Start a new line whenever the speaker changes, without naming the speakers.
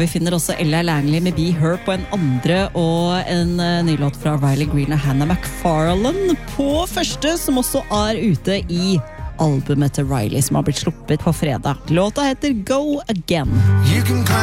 vi finner også Ella Langley med Be Her på en andre, og en ny låt fra Riley Green og Hannah McFarlane på første, som også ute i albumet til Riley, som har blitt sluppet på fredag. Låta heter Go Again.